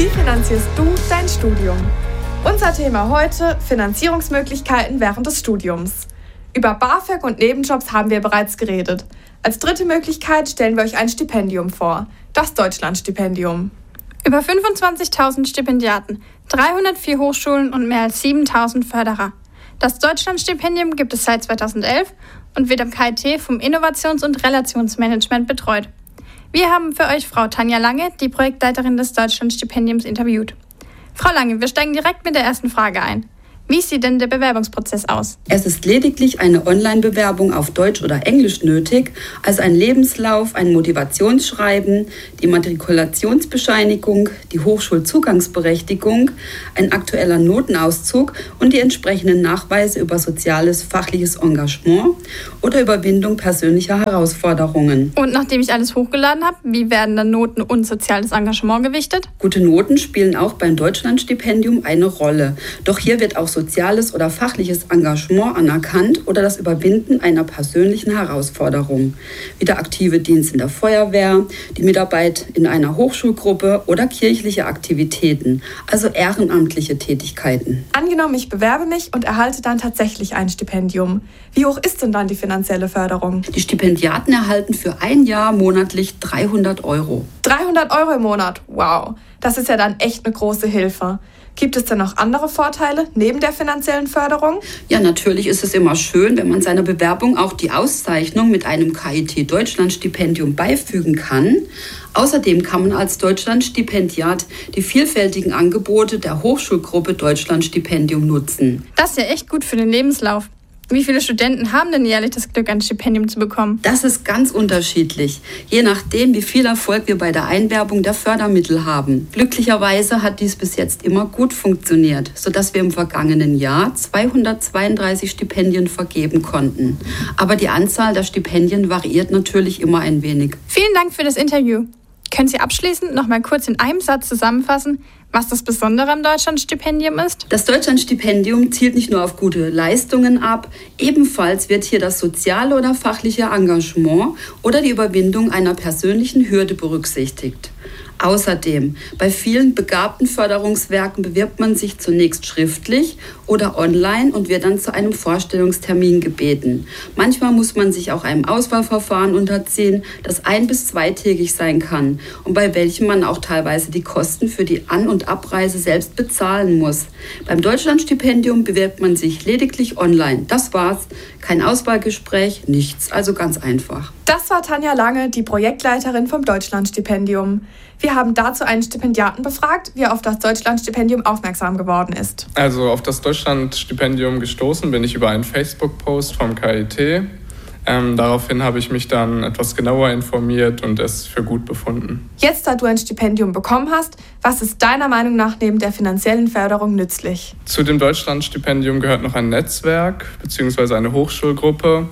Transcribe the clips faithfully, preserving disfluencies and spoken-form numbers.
Wie finanzierst du dein Studium? Unser Thema heute: Finanzierungsmöglichkeiten während des Studiums. Über BAföG und Nebenjobs haben wir bereits geredet. Als dritte Möglichkeit stellen wir euch ein Stipendium vor, das Deutschlandstipendium. Über fünfundzwanzigtausend Stipendiaten, dreihundertvier Hochschulen und mehr als siebentausend Förderer. Das Deutschlandstipendium gibt es seit zweitausendelf und wird am K I T vom Innovations- und Relationsmanagement betreut. Wir haben für euch Frau Tanja Lange, die Projektleiterin des Deutschlandstipendiums, interviewt. Frau Lange, wir steigen direkt mit der ersten Frage ein. Wie sieht denn der Bewerbungsprozess aus? Es ist lediglich eine Online-Bewerbung auf Deutsch oder Englisch nötig, also ein Lebenslauf, ein Motivationsschreiben, die Matrikulationsbescheinigung, die Hochschulzugangsberechtigung, ein aktueller Notenauszug und die entsprechenden Nachweise über soziales, fachliches Engagement oder Überwindung persönlicher Herausforderungen. Und nachdem ich alles hochgeladen habe, wie werden dann Noten und soziales Engagement gewichtet? Gute Noten spielen auch beim Deutschlandstipendium eine Rolle. Doch hier wird auch soziales oder fachliches Engagement anerkannt oder das Überwinden einer persönlichen Herausforderung, wie der aktive Dienst in der Feuerwehr, die Mitarbeit in einer Hochschulgruppe oder kirchliche Aktivitäten, also ehrenamtliche Tätigkeiten. Angenommen, ich bewerbe mich und erhalte dann tatsächlich ein Stipendium. Wie hoch ist denn dann die finanzielle Förderung? Die Stipendiaten erhalten für ein Jahr monatlich dreihundert Euro. dreihundert Euro im Monat, wow, das ist ja dann echt eine große Hilfe. Gibt es denn noch andere Vorteile neben der finanziellen Förderung? Ja, natürlich ist es immer schön, wenn man seiner Bewerbung auch die Auszeichnung mit einem K I T-Deutschlandstipendium beifügen kann. Außerdem kann man als Deutschlandstipendiat die vielfältigen Angebote der Hochschulgruppe Deutschlandstipendium nutzen. Das ist ja echt gut für den Lebenslauf. Wie viele Studenten haben denn jährlich das Glück, ein Stipendium zu bekommen? Das ist ganz unterschiedlich, je nachdem, wie viel Erfolg wir bei der Einwerbung der Fördermittel haben. Glücklicherweise hat dies bis jetzt immer gut funktioniert, sodass wir im vergangenen Jahr zweihundertzweiunddreißig Stipendien vergeben konnten. Aber die Anzahl der Stipendien variiert natürlich immer ein wenig. Vielen Dank für das Interview. Können Sie abschließend noch mal kurz in einem Satz zusammenfassen, was das Besondere am Deutschlandstipendium ist? Das Deutschlandstipendium zielt nicht nur auf gute Leistungen ab, ebenfalls wird hier das soziale oder fachliche Engagement oder die Überwindung einer persönlichen Hürde berücksichtigt. Außerdem, bei vielen begabten Förderungswerken bewirbt man sich zunächst schriftlich oder online und wird dann zu einem Vorstellungstermin gebeten. Manchmal muss man sich auch einem Auswahlverfahren unterziehen, das ein- bis zweitägig sein kann und bei welchem man auch teilweise die Kosten für die An- und Abreise selbst bezahlen muss. Beim Deutschlandstipendium bewirbt man sich lediglich online. Das war's. Kein Auswahlgespräch, nichts. Also ganz einfach. Das war Tanja Lange, die Projektleiterin vom Deutschlandstipendium. Wir haben dazu einen Stipendiaten befragt, wie er auf das Deutschlandstipendium aufmerksam geworden ist. Also auf das Deutschlandstipendium gestoßen bin ich über einen Facebook-Post vom K I T. Ähm, daraufhin habe ich mich dann etwas genauer informiert und es für gut befunden. Jetzt, da du ein Stipendium bekommen hast, was ist deiner Meinung nach neben der finanziellen Förderung nützlich? Zu dem Deutschlandstipendium gehört noch ein Netzwerk bzw. eine Hochschulgruppe.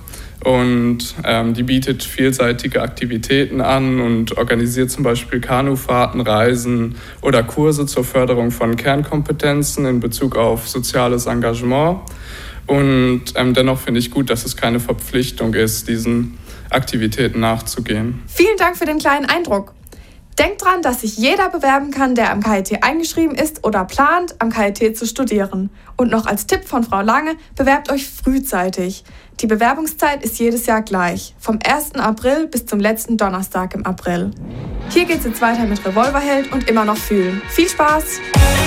Und ähm, die bietet vielseitige Aktivitäten an und organisiert zum Beispiel Kanufahrten, Reisen oder Kurse zur Förderung von Kernkompetenzen in Bezug auf soziales Engagement. Und ähm, dennoch finde ich gut, dass es keine Verpflichtung ist, diesen Aktivitäten nachzugehen. Vielen Dank für den kleinen Eindruck. Denkt dran, dass sich jeder bewerben kann, der am K I T eingeschrieben ist oder plant, am K I T zu studieren. Und noch als Tipp von Frau Lange, bewerbt euch frühzeitig. Die Bewerbungszeit ist jedes Jahr gleich, vom ersten April bis zum letzten Donnerstag im April. Hier geht's jetzt weiter mit Revolverheld und immer noch fühlen. Viel Spaß!